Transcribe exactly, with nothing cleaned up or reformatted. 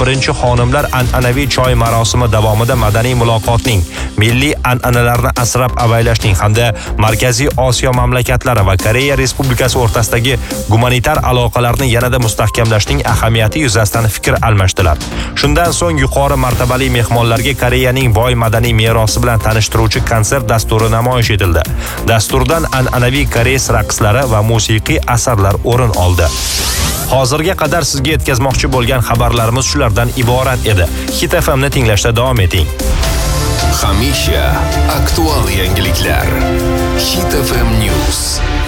birinchi xonimlar an'anaviy choy marosimi davomida madaniy muloqotning, milliy an'analarni asrab avaylashning hamda Markaziy Osiyo mamlakatlari va Koreya Respublikasi o'rtasidagi gumanitar aloqalarni yanada mustahkamlashning ahamiyati yuzasidan fikr almashdilar. Shundan so'ng yuqori martabali mehmonlarga Koreyaning boy madaniy merosi bilan tanishtiruvchi konsert dasturi namoyish etildi. Dasturdan an'anaviy koreys raqslari va musiqiy asarlar o'rin oldi. Hozirga qadar sizga yetkazmoqchi bo'lgan xabarlarimiz shulardan iborat edi. Hit F M ni tinglashda davom eting. Hamisha aktual yangiliklar. Hit F M News.